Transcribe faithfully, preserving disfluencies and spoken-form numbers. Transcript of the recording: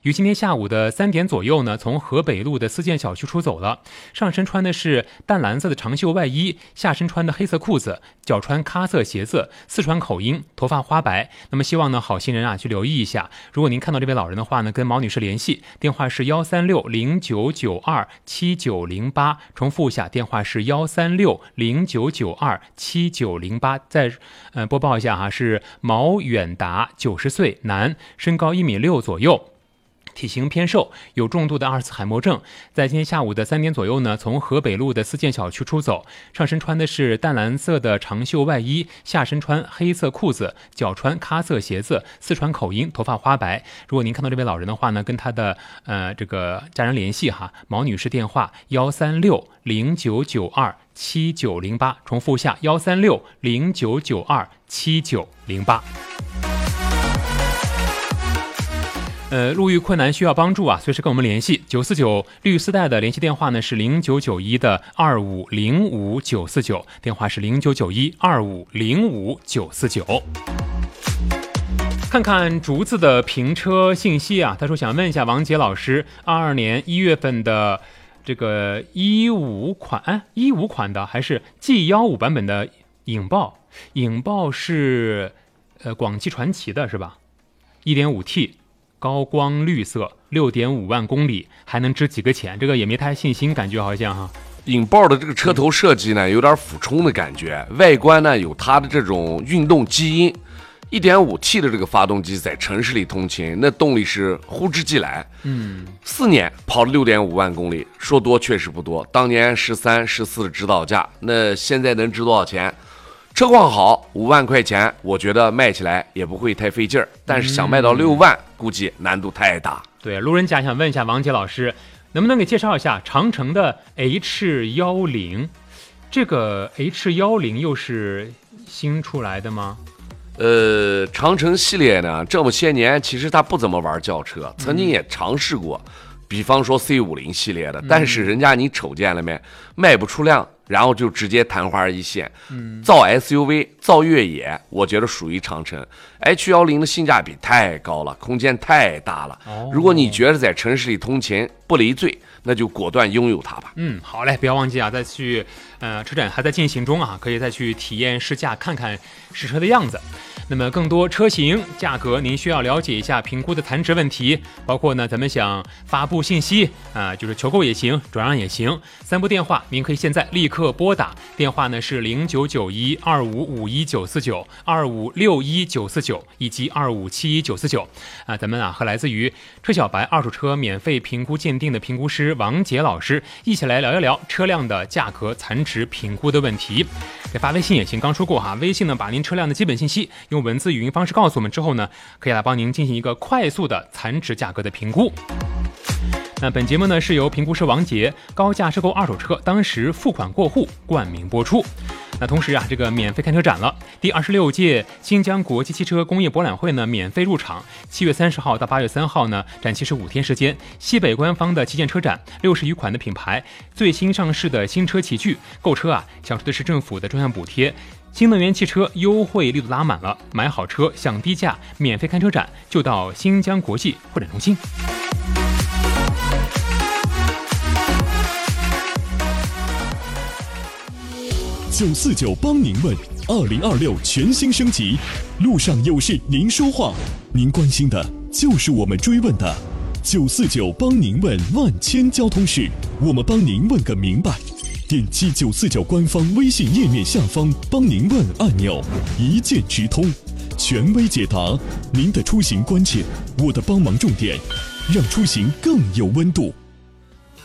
于今天下午的三点左右呢，从河北路的四建小区出走了。上身穿的是淡蓝色的长袖外衣，下身穿的黑色裤子，脚穿咖色鞋子，四川口音，头发花白。那么希望呢，好心人啊去留意一下。如果您看到这位老人的话呢，跟毛女士联系，电话是幺三六零九九二七九零八。重复一下，电话是幺三六零九九二七九零八。再呃播报一下哈，是毛远达，九十岁，男，身高一米六左右。体型偏瘦，有重度的阿尔茨海默症，在今天下午的三点左右呢，从河北路的四建小区出走，上身穿的是淡蓝色的长袖外衣，下身穿黑色裤子，脚穿咖色鞋子，四川口音，头发花白。如果您看到这位老人的话呢，跟他的呃这个家人联系哈，毛女士电话幺三六零九九二七九零八，重复下幺三六零九九二七九零八。呃，路遇困难需要帮助啊，随时跟我们联系。九四九绿丝带的联系电话呢是零九九一的二五零五九四九，电话是零九九一二五零五九四九。看看竹子的评车信息啊，他说想问一下王杰老师，二二年一月份的这个一五款，哎，一五款的还是 G 幺五版本的影豹？影豹是呃广汽传祺的是吧？ 一点五 T。高光绿色， 六点五万公里，还能值几个钱？这个也没太信心，感觉好像哈。 影豹的这个车头设计呢，有点俯冲的感觉，外观呢有它的这种运动基因。一点五 T 的这个发动机在城市里通勤，那动力是呼之即来。嗯，四年跑了 六点五万公里，说多确实不多。当年十三、十四的指导价，那现在能值多少钱？车况好，五万块钱，我觉得卖起来也不会太费劲儿。但是想卖到六万，嗯、估计难度太大。 对，路人甲想问一下王杰老师，能不能给介绍一下长城的 H 一零？这个 H 一零又是新出来的吗？ 呃，长城系列呢，这么些年其实他不怎么玩轿车，曾经也尝试过，嗯、比方说 C 五十 系列的，但是人家你瞅见了没，卖不出量。然后就直接昙花一现，嗯，造 S U V 造越野，我觉得属于长城。H 一零的性价比太高了，空间太大了。哦，如果你觉得在城市里通勤不累赘，那就果断拥有它吧。 嗯，好嘞，不要忘记啊，再去呃车展还在进行中啊，可以再去体验试驾，看看实车的样子。那么更多车型价格，您需要了解一下评估的残值问题，包括呢咱们想发布信息啊、呃，就是求购也行，转让也行。三部电话，您可以现在立刻拨打，电话呢是零九九一二五五一九四九、二五六一九四九以及二五七一九四九啊。咱们啊和来自于车小白二手车免费评估鉴定的评估师王杰老师一起来聊一聊车辆的价格残值评估的问题。给发微信也行，刚说过哈，微信呢把您车辆的基本信息用文字语音方式告诉我们之后呢，可以来帮您进行一个快速的残值价格的评估。那本节目呢是由评估师王杰高价收购二手车当时付款过户冠名播出。那同时啊，这个免费看车展了，第二十六届新疆国际汽车工业博览会呢免费入场，七月三十号到八月三号呢，展期是五天时间。西北官方的旗舰车展，六十余款的品牌，最新上市的新车齐聚，购车啊享受的是政府的专项补贴。新能源汽车优惠力度拉满了，买好车享低价，免费看车展就到新疆国际会展中心。 九四九帮您问，二零二六全新升级，路上有事您说话，您关心的就是我们追问的。九四九帮您问万千交通事，我们帮您问个明白。点击九四九官方微信页面下方帮您问按钮，一键直通，权威解答您的出行关切，我的帮忙重点，让出行更有温度。